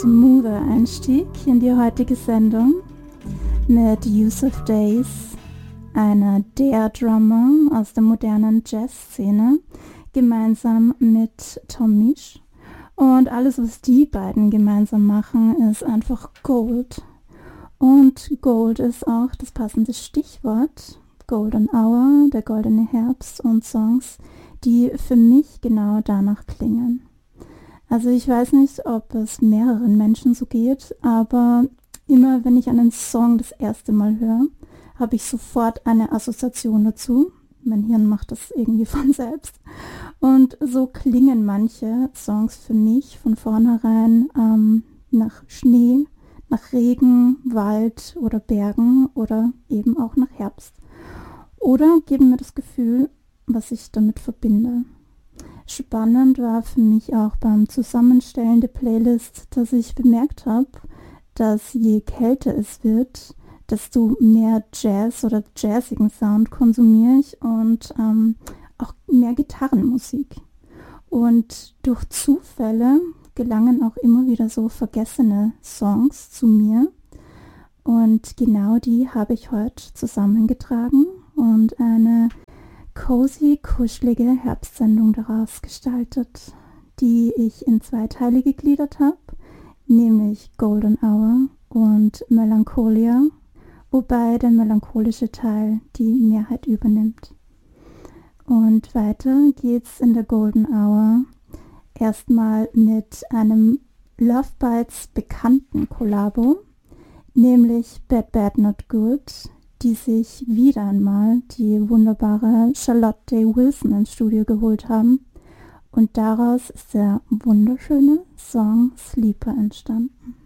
Smoother Einstieg in die heutige Sendung mit Yusuf Days, einer der Drummer aus der modernen Jazzszene, gemeinsam mit Tom Misch. Und alles, was die beiden gemeinsam machen, ist einfach Gold. Und Gold ist auch das passende Stichwort. Golden Hour, der goldene Herbst und Songs, die für mich genau danach klingen. Also ich weiß nicht, ob es mehreren Menschen so geht, aber immer wenn ich einen Song das erste Mal höre, habe ich sofort eine Assoziation dazu. Mein Hirn macht das irgendwie von selbst. Und so klingen manche Songs für mich von vornherein nach Schnee, nach Regen, Wald oder Bergen oder eben auch nach Herbst. Oder geben mir das Gefühl, was ich damit verbinde. Spannend war für mich auch beim Zusammenstellen der Playlist, dass ich bemerkt habe, dass je kälter es wird, desto mehr Jazz oder jazzigen Sound konsumiere ich und auch mehr Gitarrenmusik. Und durch Zufälle gelangen auch immer wieder so vergessene Songs zu mir. Und genau die habe ich heute zusammengetragen und eine cozy, kuschelige Herbstsendung daraus gestaltet, die ich in 2 Teile gegliedert habe, nämlich Golden Hour und Melancholia, wobei der melancholische Teil die Mehrheit übernimmt. Und weiter geht's in der Golden Hour erstmal mit einem Love Bites bekannten Kollabo, nämlich Bad Bad Not Good, die sich wieder einmal die wunderbare Charlotte Day Wilson ins Studio geholt haben. Und daraus ist der wunderschöne Song Sleeper entstanden.